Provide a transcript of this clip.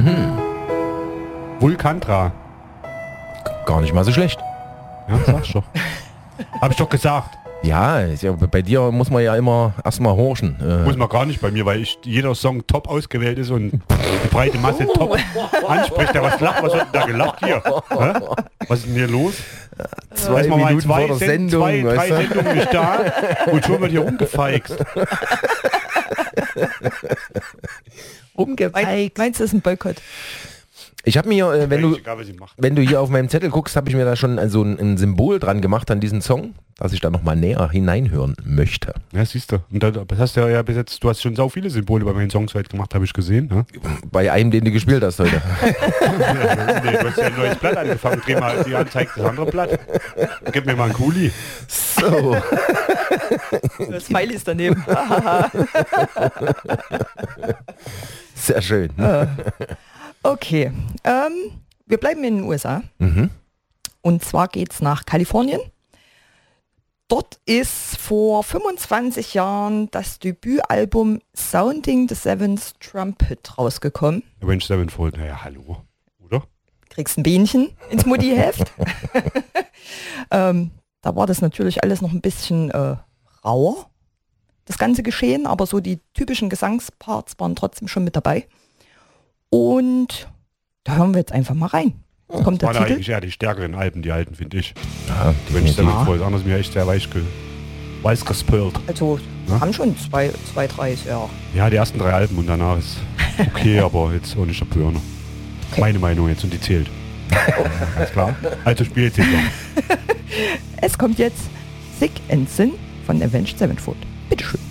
Vulkantra. Gar nicht mal so schlecht. Ja, sagst du doch. Hab ich doch gesagt. Ja, bei dir muss man ja immer erstmal horchen. Muss man gar nicht bei mir, weil jeder Song top ausgewählt ist und die breite Masse top anspricht. Ja, was wird denn da gelacht hier? Hä? Was ist denn hier los? 2 Minuten vor der Sendung. 3 Sendungen nicht da und schon wird hier rumgefeixt. Meinst du, das ist ein Boykott? Ich habe mir, wenn du hier auf meinem Zettel guckst, habe ich mir da schon so ein Symbol dran gemacht an diesen Song, dass ich da nochmal näher hineinhören möchte. Ja, siehst du. Und du hast schon sau viele Symbole bei meinen Songs heute gemacht, habe ich gesehen. Ne? Bei einem, den du gespielt hast heute. Nee, du hast ja ein neues Blatt angefangen. Dreh mal die anzeigt das andere Blatt. Gib mir mal einen Kuli. So. Das Smiley ist daneben. Sehr schön. Okay, wir bleiben in den USA. Und zwar geht es nach Kalifornien. Dort ist vor 25 Jahren das Debütalbum Sounding the Seventh Trumpet rausgekommen. Avenged Sevenfold, naja, hallo, oder? Kriegst ein Bähnchen ins Mutti-Heft. Da war das natürlich alles noch ein bisschen rauer, das ganze Geschehen, aber so die typischen Gesangsparts waren trotzdem schon mit dabei. Und da hören wir jetzt einfach mal rein. Kommt der waren Titel? eigentlich eher die stärkeren Alben, die alten, finde ich. Ja, Wenn ich damit voll, anders mir echt sehr weiß gespült. Also haben schon zwei, drei Jahre. Ja, die ersten 3 Alben und danach ist okay, aber jetzt auch nicht der Burner. Okay. Meine Meinung jetzt und die zählt. Alles klar. Also spiel jetzt den Song. Es kommt jetzt Sick and Sin von Avenged Sevenfold. Bitteschön.